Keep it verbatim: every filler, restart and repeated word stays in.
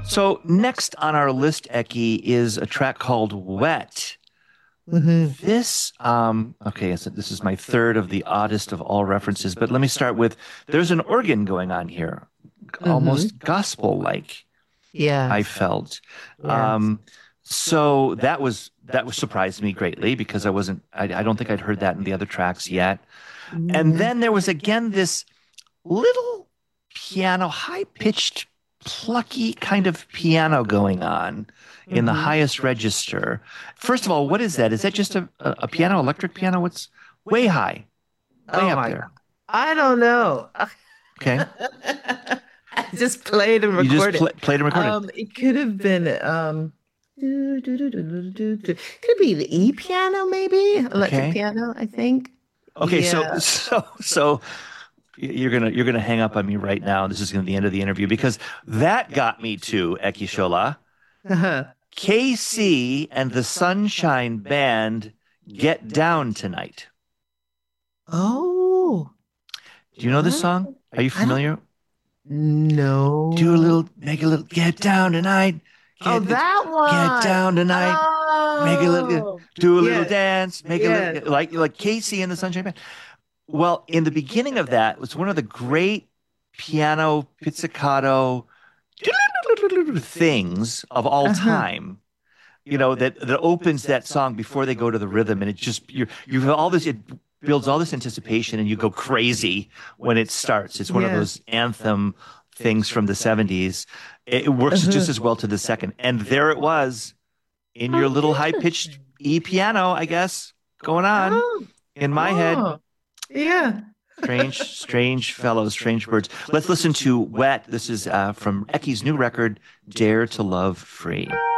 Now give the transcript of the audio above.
So next on our list, Eki, is a track called Wet. Hmm. This, um, okay, so this is my third of the oddest of all references, but let me start with there's an organ going on here, Hmm. almost gospel-like, Yeah. I felt. Yeah. Um, so that was that was surprised me greatly because I wasn't I, I don't think I'd heard that in the other tracks yet. And Hmm. then there was again this little piano, high-pitched, plucky kind of piano going on in the Hmm. highest register. First of all, what is that? Is that just a, a, a piano, electric piano? What's way high, way Oh up my there? God. I don't know. Okay. I just played and You just recorded. pl played and recorded. Um, it could have been um do, do, do, do, do, do, do. Could be the E piano, maybe electric Okay. piano, I think. Okay, so Yeah. so so you're gonna you're gonna hang up on me right now. This is gonna be the end of the interview because that got me to Ekishola. K C and the Sunshine Band get down tonight. Oh, Do you know this what? song? Are you I don't familiar? Do a know. little, make a little, get down tonight. Oh, Get that get one. down tonight. Make a little, Oh, do a little yes, dance. Make a yes. little, like like Casey and the Sunshine Band. Well, in the beginning of that was one of the great piano pizzicato things of all Uh-huh. time. You know that that opens that song before they go to the rhythm, and it just you you have all this. It builds all this anticipation, and you go crazy when it starts. It's one of Yeah. those anthem things from the seventies. It works just Uh-huh. as well to the second, and there it was in your Oh, little high pitched interesting. E piano, I guess, going on Oh, in my head. oh, yeah. Strange, strange fellows, strange birds. Let's listen to Wet. This is uh, from Eki's new record, Dare to Love Free.